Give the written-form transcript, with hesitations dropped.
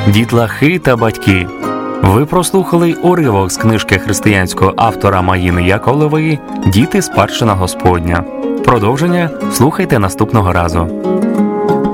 дітлахи та батьки. Ви прослухали уривок з книжки християнського автора Маїни Яковлевої «Діти – спадщина Господня». Продовження слухайте наступного разу.